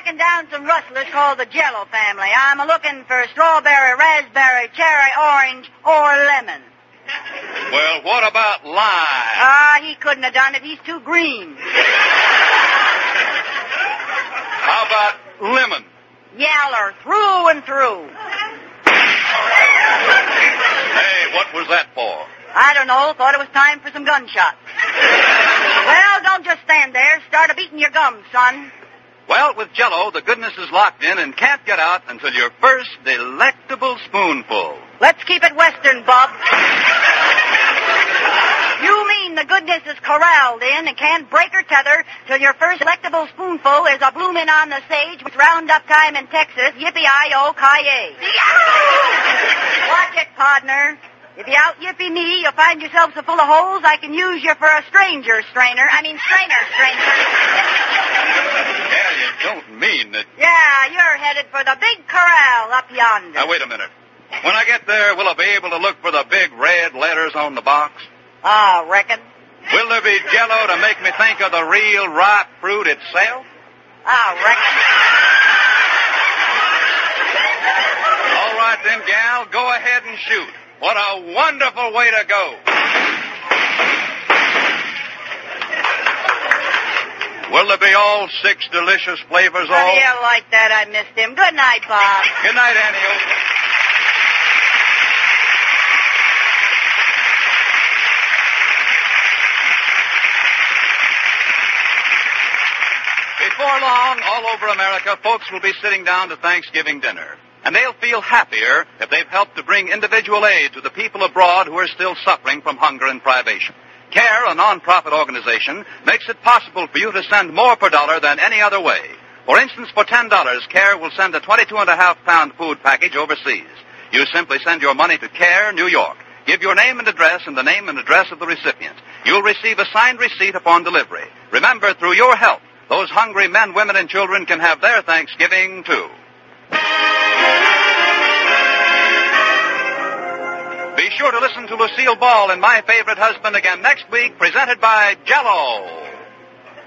tracking down some rustlers called the Jello family. I'm looking for strawberry, raspberry, cherry, orange, or lemon. Well, what about lime? He couldn't have done it. He's too green. How about lemon? Yaller, through and through. Hey, what was that for? I don't know. Thought it was time for some gunshots. Well, don't just stand there. Start a-beating your gums, son. Well, with Jell-O, the goodness is locked in and can't get out until your first delectable spoonful. Let's keep it Western, Bob. You mean the goodness is corralled in and can't break or tether till your first delectable spoonful is a bloomin' on the sage with roundup time in Texas. Yippee-I-O-ki-yay. Watch it, partner. If you out-yippee me, you'll find yourself so full of holes I can use you for a strainer. Yeah, you don't mean that... Yeah, you're headed for the big corral up yonder. Now, wait a minute. When I get there, will I be able to look for the big red letters on the box? I reckon. Will there be Jell-O to make me think of the real ripe fruit itself? I reckon. All right, then, gal, go ahead and shoot. What a wonderful way to go. Will there be all 6 delicious flavors all? How do you like that? I missed him. Good night, Bob. Good night, Annie. Before long, all over America, folks will be sitting down to Thanksgiving dinner. And they'll feel happier if they've helped to bring individual aid to the people abroad who are still suffering from hunger and privation. CARE, a non-profit organization, makes it possible for you to send more per dollar than any other way. For instance, for $10, CARE will send a 22.5-pound food package overseas. You simply send your money to CARE, New York. Give your name and address and the name and address of the recipient. You'll receive a signed receipt upon delivery. Remember, through your help, those hungry men, women, and children can have their Thanksgiving, too. Be sure to listen to Lucille Ball and My Favorite Husband again next week, presented by Jell-O.